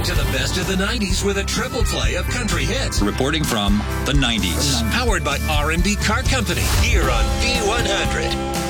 to the best of the 90s with a triple play of country hits. Reporting from the 90s. Powered by R&B Car Company. Here on B100.